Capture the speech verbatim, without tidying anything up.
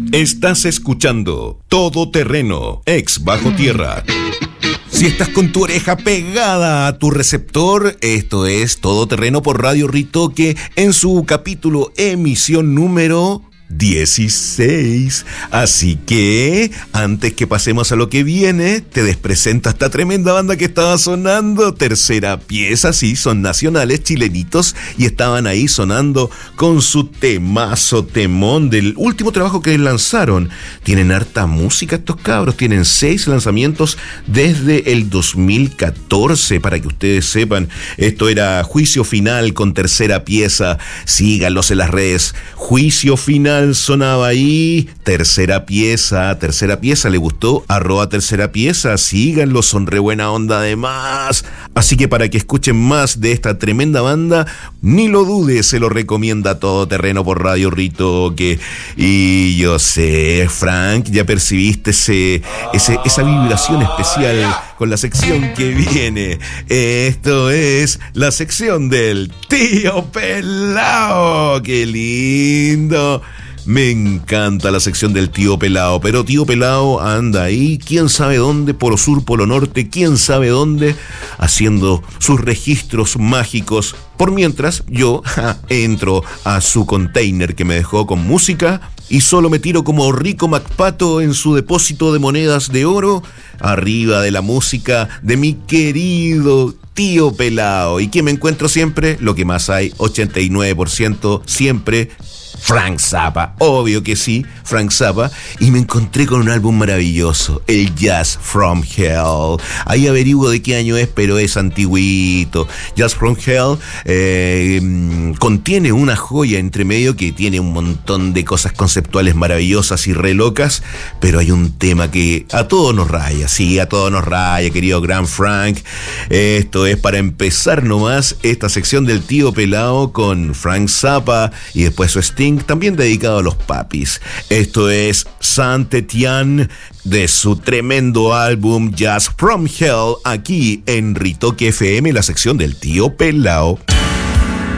Estás escuchando Todo Terreno, ex Bajo Tierra. Si estás con tu oreja pegada a tu receptor, esto es Todo Terreno por Radio Ritoque en su capítulo emisión número dieciséis. Así que, antes que pasemos a lo que viene, te despresento a esta tremenda banda que estaba sonando. Tercera Pieza, sí, son nacionales, chilenitos, y estaban ahí sonando con su temazo, temón del último trabajo que lanzaron. Tienen harta música estos cabros, tienen seis lanzamientos desde el dos mil catorce, para que ustedes sepan. Esto era Juicio Final con Tercera Pieza. Síganlos en las redes. Juicio Final sonaba ahí. Tercera Pieza, Tercera Pieza, ¿le gustó? Arroba Tercera Pieza, síganlo, son re buena onda además. Así que para que escuchen más de esta tremenda banda, ni lo dudes, se lo recomienda Todo Terreno por Radio Ritoque. Y yo sé, Frank, ya percibiste ese, ese, esa vibración especial con la sección que viene. Esto es la sección del Tío Pelao. ¡Qué lindo! Me encanta la sección del Tío Pelao, pero Tío Pelao anda ahí, quién sabe dónde, polo sur, polo norte, quién sabe dónde, haciendo sus registros mágicos. Por mientras, yo ja, entro a su container que me dejó con música y solo me tiro como Rico MacPato en su depósito de monedas de oro, arriba de la música de mi querido Tío Pelao. ¿Y quién me encuentro siempre? Lo que más hay, ochenta y nueve por ciento siempre, Frank Zappa, obvio que sí, Frank Zappa, y me encontré con un álbum maravilloso, el Jazz from Hell. Ahí averiguo de qué año es, pero es antiguito. Jazz from Hell eh, contiene una joya entre medio que tiene un montón de cosas conceptuales maravillosas y re locas, pero hay un tema que a todos nos raya, sí, a todos nos raya, querido gran Frank. Esto es para empezar nomás esta sección del Tío Pelao con Frank Zappa y después su Sting, también dedicado a los papis. Esto es Saint Etienne de su tremendo álbum Jazz from Hell, aquí en Ritoque F M, la sección del Tío Pelao.